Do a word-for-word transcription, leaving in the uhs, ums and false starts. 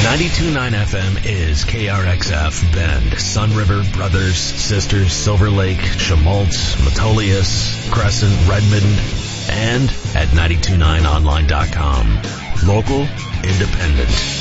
ninety-two point nine F M is K R X F, Bend, Sunriver, Brothers, Sisters, Silver Lake, Schmaltz, Metolius, Crescent, Redmond, and at ninety two point nine online dot com. Local, independent.